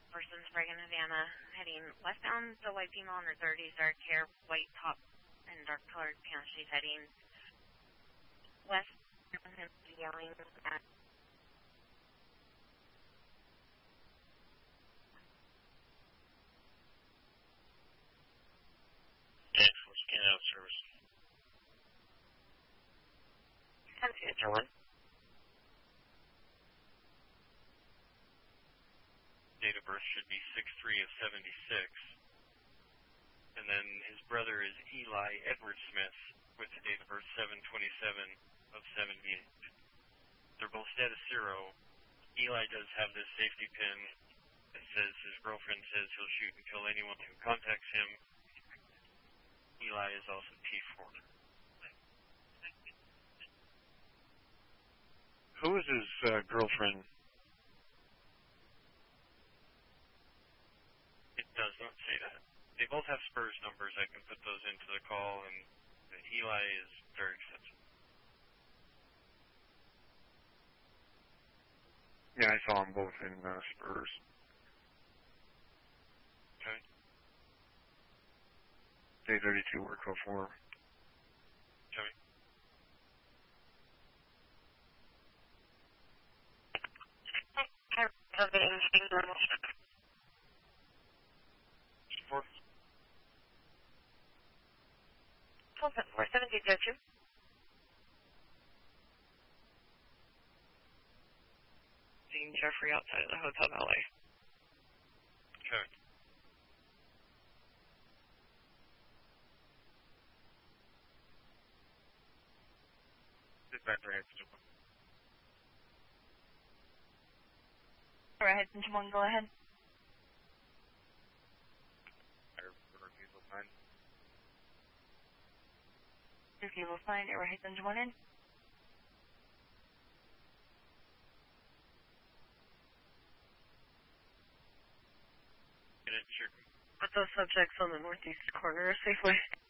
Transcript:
person Sprague in Havana, heading westbound the white female in her 30s, dark hair, white top, and dark colored pants. She's heading west and yelling at Scan out service. John. Date of birth should be 6/3 of 76. And then his brother is Eli Edward Smith with the date of birth 7/27 of 78. They're both status 0. Eli does have this safety pin that says his girlfriend says he'll shoot and kill anyone who contacts him. Eli is also T4. Who is his girlfriend? It does not say that. They both have Spurs numbers. I can put those into the call, and Eli is very expensive. Yeah, I saw them both in Spurs. Okay. Day 32 work 04. Okay. Four. 47202. Seeing Jeffrey outside of the hotel valet. Okay. Dispatcher Hudson 1. Alright, Hudson 1, go ahead. Refusal sign. Refusal sign, Airway Hudson 1 in. Get it, sure. Put those subjects on the northeast corner safely.